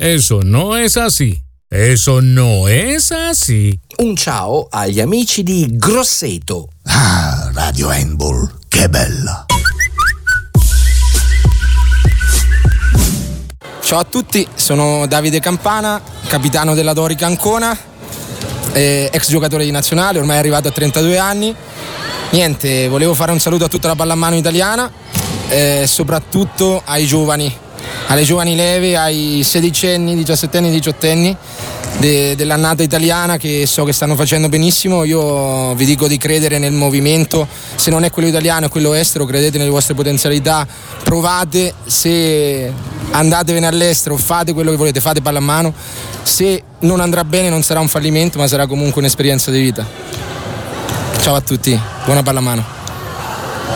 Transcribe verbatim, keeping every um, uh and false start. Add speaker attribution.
Speaker 1: Eso no es así. Eso no es así.
Speaker 2: Un ciao agli amici di Grosseto.
Speaker 3: Ah, Radio Handball, che bella.
Speaker 4: Ciao a tutti, sono Davide Campana, capitano della Dorica Ancona, eh, ex giocatore di nazionale, ormai arrivato a trentadue anni. Niente, volevo fare un saluto a tutta la pallamano italiana, eh, soprattutto ai giovani, alle giovani leve, ai sedicenni, diciassettenni, diciottenni de, dell'annata italiana, che so che stanno facendo benissimo. Io vi dico di credere nel movimento, se non è quello italiano è quello estero, credete nelle vostre potenzialità, provate, se andatevene all'estero, fate quello che volete, fate pallamano, se non andrà bene non sarà un fallimento ma sarà comunque un'esperienza di vita. Ciao a tutti, buona pallamano.